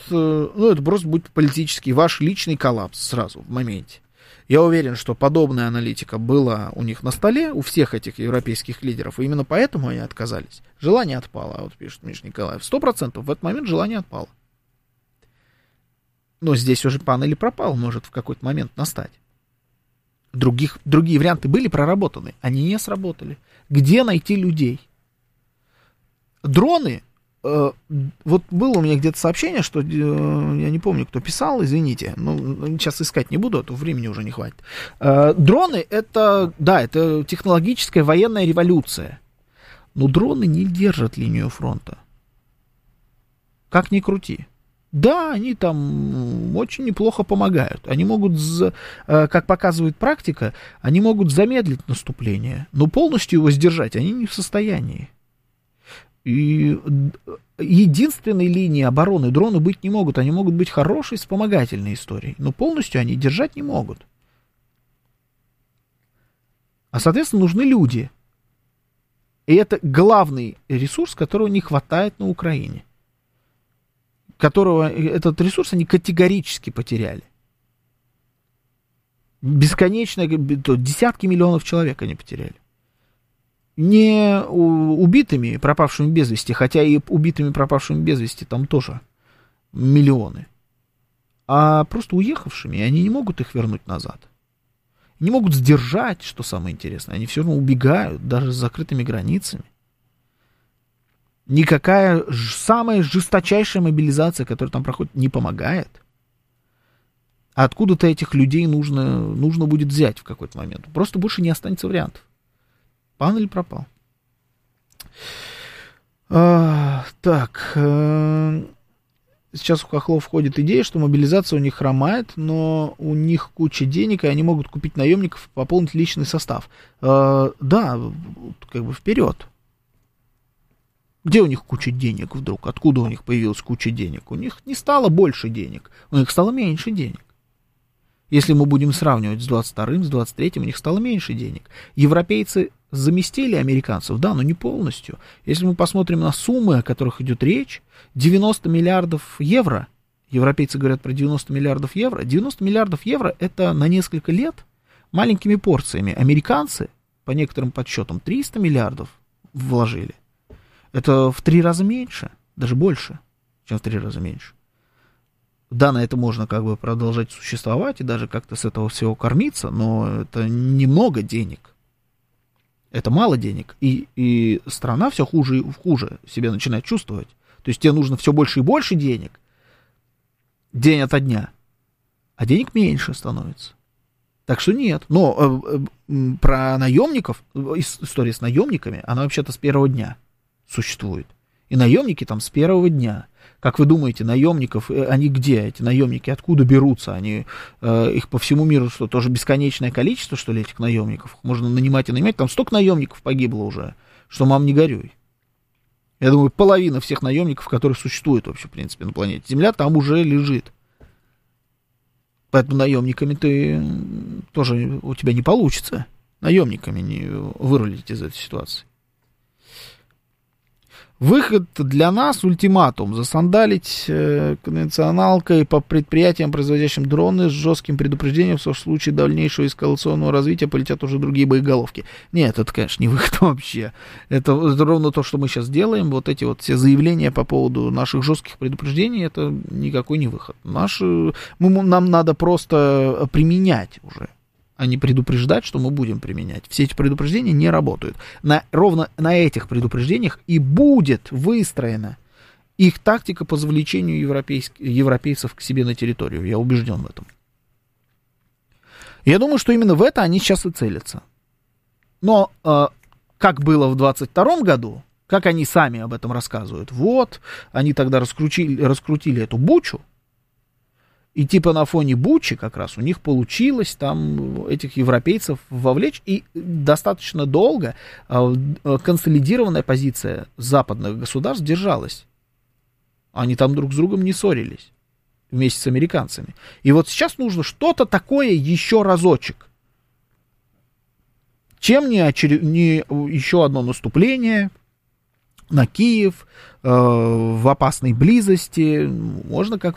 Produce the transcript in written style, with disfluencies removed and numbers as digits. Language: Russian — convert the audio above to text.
ну, это просто будет политический, ваш личный коллапс сразу в моменте. Я уверен, что подобная аналитика была у них на столе, у всех этих европейских лидеров, и именно поэтому они отказались. Желание отпало, вот пишет Миша Николаев. 100% в этот момент желание отпало. Но здесь уже пан или пропал может в какой-то момент настать. Другие варианты были проработаны, они не сработали. Где найти людей? Дроны, вот было у меня где-то сообщение, что, я не помню, кто писал, извините, но сейчас искать не буду, а то времени уже не хватит. Дроны это, да, это технологическая военная революция, но дроны не держат линию фронта. Как ни крути. Да, они там очень неплохо помогают. Они могут, как показывает практика, они могут замедлить наступление, но полностью его сдержать они не в состоянии. И единственной линией обороны дроны быть не могут. Они могут быть хорошей вспомогательной историей, но полностью они держать не могут. А, соответственно, нужны люди. И это главный ресурс, которого не хватает на Украине. Этот ресурс они категорически потеряли. Бесконечно, десятки миллионов человек они потеряли. Не убитыми, пропавшими без вести, хотя и убитыми, пропавшими без вести там тоже миллионы, а просто уехавшими, и они не могут их вернуть назад. Не могут сдержать, что самое интересное, они все равно убегают, даже с закрытыми границами. Никакая самая жесточайшая мобилизация, которая там проходит, не помогает. А откуда-то этих людей нужно будет взять в какой-то момент. Просто больше не останется вариантов. Пан или пропал? Так. Сейчас у хохлов входит идея, что мобилизация у них хромает, но у них куча денег, и они могут купить наемников, пополнить личный состав. Да, как бы вперед. Где у них куча денег вдруг? Откуда у них появилась куча денег? У них не стало больше денег, у них стало меньше денег. Если мы будем сравнивать с 22-м, с 23-м, у них стало меньше денег. Европейцы заместили американцев, да, но не полностью. Если мы посмотрим на суммы, о которых идет речь, 90 миллиардов евро, европейцы говорят про 90 миллиардов евро, 90 миллиардов евро это на несколько лет маленькими порциями. Американцы, по некоторым подсчетам, 300 миллиардов вложили. Это в 3 раза меньше, даже больше, чем в 3 раза меньше. Да, на это можно как бы продолжать существовать и даже как-то с этого всего кормиться, но это немного денег. Это мало денег. И страна все хуже и хуже себя начинает чувствовать. То есть тебе нужно все больше и больше денег день ото дня, а денег меньше становится. Так что нет. Но про наемников, история с наемниками, она вообще-то с первого дня существует. И наемники там с первого дня. Как вы думаете, наемников, они где? Эти наемники откуда берутся? Они, их по всему миру, что, тоже бесконечное количество, что ли, этих наемников? Можно нанимать и нанимать. Там столько наемников погибло уже, что мам не горюй. Я думаю, половина всех наемников, которые существуют вообще, в принципе, на планете Земля, там уже лежит. Поэтому наемниками ты тоже у тебя не получится. Наемниками не вырулить из этой ситуации. Выход для нас — ультиматум. Засандалить конвенционалкой по предприятиям, производящим дроны, с жестким предупреждением, что в случае дальнейшего эскалационного развития полетят уже другие боеголовки. Нет, это, конечно, не выход вообще. Это ровно то, что мы сейчас делаем. Вот эти вот все заявления по поводу наших жестких предупреждений, это никакой не выход. Нам надо просто применять уже, а не предупреждать, что мы будем применять. Все эти предупреждения не работают. Ровно на этих предупреждениях и будет выстроена их тактика по завлечению европейцев к себе на территорию. Я убежден в этом. Я думаю, что именно в это они сейчас и целятся. Но как было в 22 году, как они сами об этом рассказывают, вот, они тогда раскрутили эту бучу, и типа на фоне Бучи как раз у них получилось там этих европейцев вовлечь, и достаточно долго консолидированная позиция западных государств держалась. Они там друг с другом не ссорились вместе с американцами. И вот сейчас нужно что-то такое еще разочек. Чем не еще одно наступление на Киев в опасной близости, можно как